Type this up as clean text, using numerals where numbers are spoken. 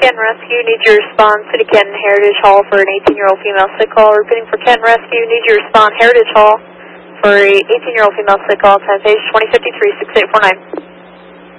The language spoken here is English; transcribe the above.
Canton Rescue, need you to respond City Canton Heritage Hall for an 18-year-old female sick call. Repeating for Canton Rescue, need you to respond Heritage Hall for a 18-year-old female sick call, time page 2053-6849.